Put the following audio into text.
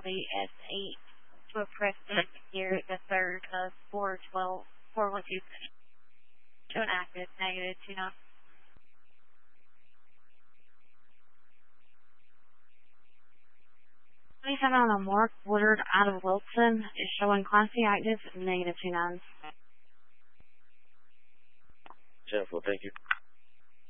Copy S8 to Preston here the 3rd of 412 showing active negative 29. 27 on a Mark Woodard out of Wilson is showing Class C active negative 29. 10-4, thank you.